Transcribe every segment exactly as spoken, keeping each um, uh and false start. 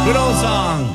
Good old song.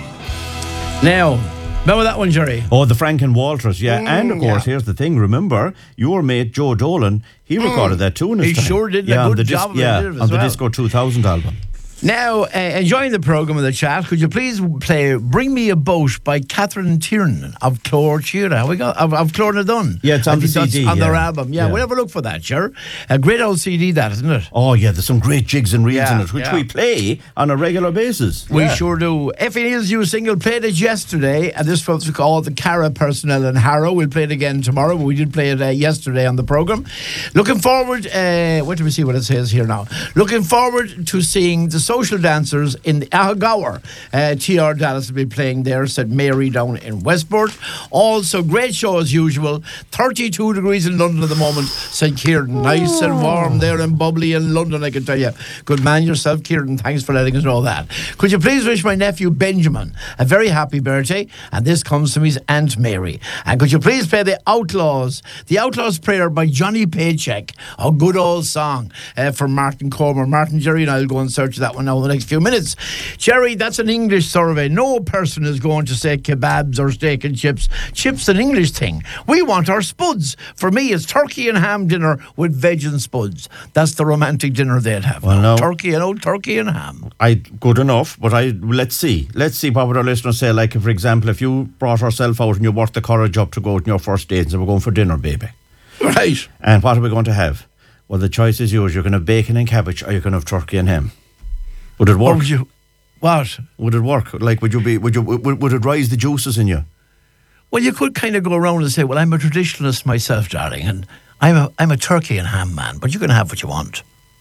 Now, remember that one, Jerry? Oh, the Franken Walters, yeah. Mm, and of course, yeah. here's the thing. Remember, your mate Joe Dolan, he recorded that tune. He his time. sure did a yeah, good on the job of it, Yeah, did it as on the well. Disco two thousand album. Now, uh, enjoying the programme of the chat, could you please play Bring Me a Boat by Catherine Tiernan of Clore Chiara? We got of, of Clore Dun. Yeah, it's on I the think that's C D, on their yeah. album. Yeah, Yeah. we'll have a look for that, sure. A great old C D, that, isn't it? Oh, yeah, there's some great jigs and reels Yeah, in it, which yeah. we play on a regular basis. We Yeah. sure do. Effie Neal's new single, played it yesterday, and this was called The Cara Personnel in Harrow. We'll play it again tomorrow, but we did play it uh, yesterday on the programme. Looking forward, uh, wait till we see what it says here now. Looking forward to seeing the Social Dancers in the Ahagawa. Uh, T R Dallas will be playing there, said Mary down in Westport. Also, great show as usual. thirty-two degrees in London at the moment, said Kieran. Nice and warm there and bubbly in London, I can tell you. Good man yourself, Kieran. Thanks for letting us know that. Could you please wish my nephew Benjamin a very happy birthday? And this comes from his Aunt Mary. And could you please play The Outlaws, The Outlaws Prayer by Johnny Paycheck, a good old song uh, from Martin Comer. Martin, Jerry and I will go and search that one now in the next few minutes. Jerry, that's an English survey. No person is going to say kebabs or steak and chips. Chips an English thing. We want our spuds. For me, it's turkey and ham dinner with veg and spuds. That's the romantic dinner they'd have. Well, no. Turkey and old turkey and ham. I good enough, but I let's see. Let's see what would our listeners say. Like, for example, if you brought yourself out and you worked the courage up to go out on your first date and said, we're going for dinner, baby. Right. And what are we going to have? Well, the choice is yours. You're going to have bacon and cabbage, or you're going to have turkey and ham. Would it Or work? would you... What? Would it work? Like, would you be? Would you? Would, would it rise the juices in you? Well, you could kind of go around and say, well, I'm a traditionalist myself, darling, and I'm a, I'm a turkey and ham man, but you can have what you want.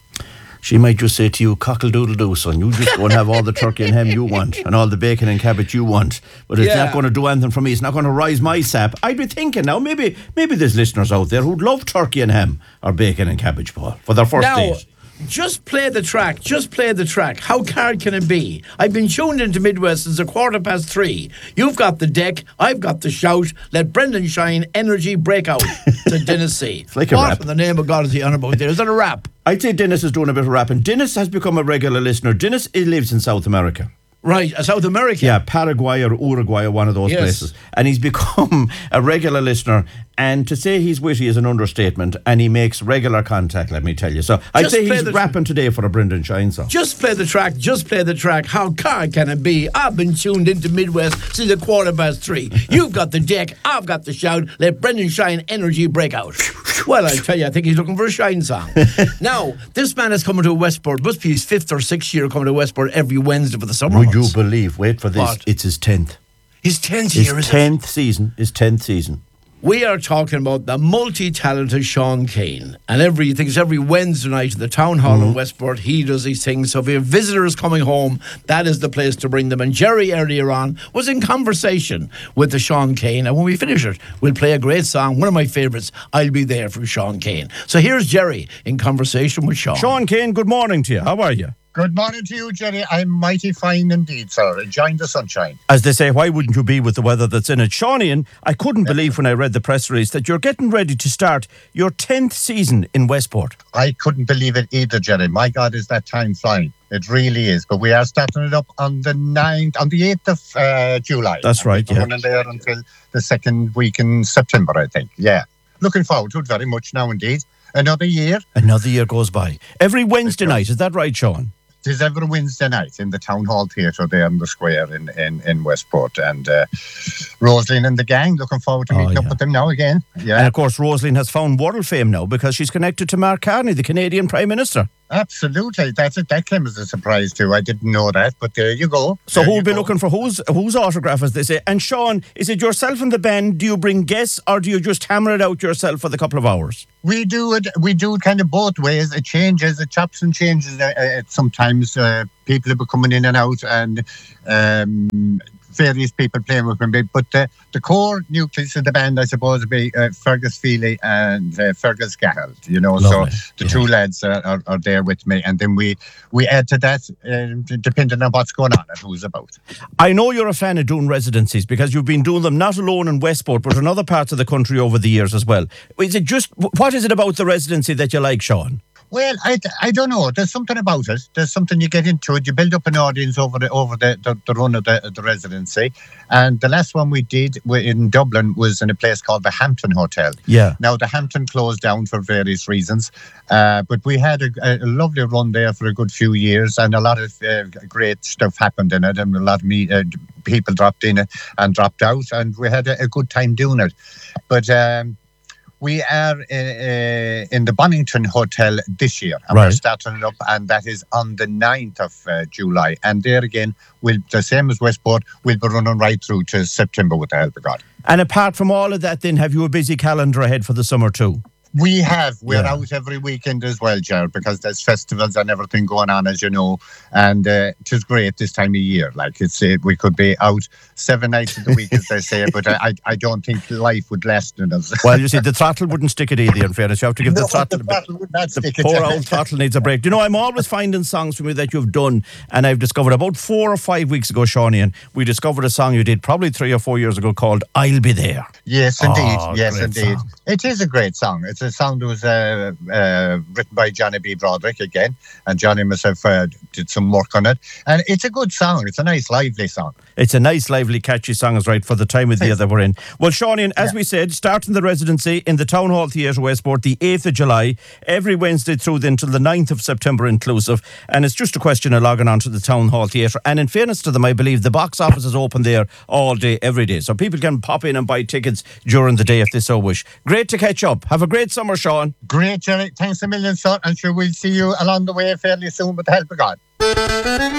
She might just say to you, cockle-doodle-doo, son, you just go and have all the turkey and ham you want and all the bacon and cabbage you want. But it's Yeah. not going to do anything for me. It's not going to rise my sap. I'd be thinking now, maybe maybe there's listeners out there who'd love turkey and ham or bacon and cabbage, Paul, for their first Now, date. just play the track. Just play the track. How hard can it be? I've been tuned into Midwest since a quarter past three. You've got the deck. I've got the shout. Let Brendan shine. Energy break out to Dennis C. It's like a what rap. in the name of God is he on about there? Is that a rap? I'd say Dennis is doing a bit of rapping. Dennis has become a regular listener. Dennis he lives in South America. Right, uh, South America. Yeah, Paraguay or Uruguay or one of those Yes. places. And he's become a regular listener. And to say he's witty is an understatement. And he makes regular contact, let me tell you. So I'd Just say play he's the- rapping today for a Brendan Shine song. Just play the track, just play the track. How hard can it be? I've been tuned into Midwest since a quarter past three. You've got the deck, I've got the shout. Let Brendan Shine energy break out. Well, I tell you, I think he's looking for a Shine song. Now, this man is coming to Westport. Must be his fifth or sixth year coming to Westport every Wednesday for the summer Would you months. believe, wait for this, What? it's his tenth. His tenth His year, is it? tenth season, his tenth season. We are talking about the multi-talented Sean Kane. And every, I think it's every Wednesday night at the Town Hall in Westport, he does these things. So if you have visitors coming home, that is the place to bring them. And Jerry earlier on was in conversation with the Sean Kane. And when we finish it, we'll play a great song, one of my favourites, I'll Be There, from Sean Kane. So here's Jerry in conversation with Sean. Sean Kane, good morning to you. How are you? Good morning to you, Jenny. I'm mighty fine indeed, sir. Enjoying the sunshine. As they say, why wouldn't you be with the weather that's in it? Seanian, I couldn't believe when I read the press release that you're getting ready to start your tenth season in Westport. I couldn't believe it either, Jenny. My God, is that time flying? It really is. But we are starting it up on the ninth, on the eighth of uh, July. That's And right, we're yeah. running there until the second week in September, I think. Yeah. Looking forward to it very much now, indeed. Another year. Another year goes by. Every Wednesday night, is that right, Sean? It is every Wednesday night in the Town Hall Theatre there in the square in, in, in Westport. And uh, Rosaline and the gang, looking forward to Oh, meeting yeah. up with them now again. Yeah. And of course, Rosaline has found world fame now because she's connected to Mark Carney, the Canadian Prime Minister. Absolutely. That's it. That came as a surprise too. I didn't know that, but there you go. So There who'll you be go. looking for whose whose autograph, as they say? And Sean, is it yourself and the band? Do you bring guests or do you just hammer it out yourself for the couple of hours? We do it. We do it kind of both ways. It changes. It chops and changes. Uh, uh, sometimes uh, people will be coming in and out, and um, various people playing with me. But the, the core nucleus of the band, I suppose, would be uh, Fergus Feely and uh, Fergus Gahald. You know, Lovely. so the Yeah. two lads are, are, are there with me, and then we we add to that uh, depending on what's going on and who's about. I know you're a fan of doing residencies because you've been doing them not alone in Westport, but in other parts of the country over the years as well. Is it just what is it about the residency that you like, Sean? Well, I, I don't know. There's something about it. There's something you get into it. You build up an audience over the over the, the, the run of the, the residency. And the last one we did in Dublin was in a place called the Hampton Hotel. Yeah. Now, the Hampton closed down for various reasons. Uh, but we had a, a lovely run there for a good few years. And a lot of uh, great stuff happened in it. And a lot of me, uh, people dropped in and dropped out. And we had a, a good time doing it. But... Um, We are uh, in the Bonington Hotel this year, and right. we're starting it up, and that is on the ninth of uh, July. And there again, we'll, the same as Westport, we'll be running right through to September with the help of God. And apart from all of that, then, have you a busy calendar ahead for the summer too? We have. We're Yeah. out every weekend as well, Gerald, because there's festivals and everything going on, as you know. And uh, it is great this time of year. Like it's, uh, we could be out seven nights of the week, as they say, but I, I don't think life would last in us. Well, you see, the throttle wouldn't stick it either, in fairness. You have to give No, the throttle the a bit. throttle would not The stick it. poor old throttle needs a break. Do you know, I'm always finding songs from you that you've done, and I've discovered about four or five weeks ago, Shawnee, and we discovered a song you did probably three or four years ago called I'll Be There. Yes, indeed. Oh, yes, great indeed. song. It is a great song. It's a song that was uh, uh, written by Johnny B. Broderick again, and Johnny and myself uh, did some work on it. And it's a good song. It's a nice, lively song. It's a nice, lively, catchy song, is right, for the time of the year that we're in. Well, Shawnee, as Yeah. we said, starting the residency in the Town Hall Theatre, Westport, the eighth of July, every Wednesday through then till the ninth of September inclusive. And it's just a question of logging on to the Town Hall Theatre. And in fairness to them, I believe the box office is open there all day, every day. So people can pop in and buy tickets during the day if they so wish. Great to catch up. Have a great summer, Sean. Great, Jerry. Thanks a million, sir. And sure we'll see you along the way fairly soon with the help of God.